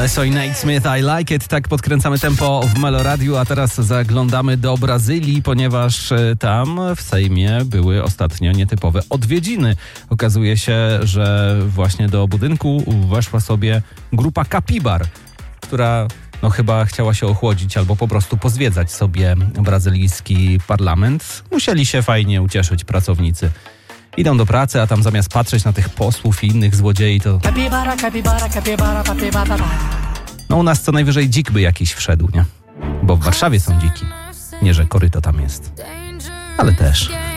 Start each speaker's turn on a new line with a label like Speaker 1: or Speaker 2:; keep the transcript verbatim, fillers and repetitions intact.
Speaker 1: Alesso i Nate Smith, I Like It. Tak podkręcamy tempo w Meloradiu, a teraz zaglądamy do Brazylii, ponieważ tam w Sejmie były ostatnio nietypowe odwiedziny. Okazuje się, że właśnie do budynku weszła sobie grupa kapibar, która no chyba chciała się ochłodzić albo po prostu pozwiedzać sobie brazylijski parlament. Musieli się fajnie ucieszyć pracownicy. Idą do pracy, a tam zamiast patrzeć na tych posłów i innych złodziei, to... Kapibara, kapibara, kapibara, kapibara. No u nas co najwyżej dzik by jakiś wszedł, nie? Bo w Warszawie są dziki. Nie, że koryto tam jest. Ale też...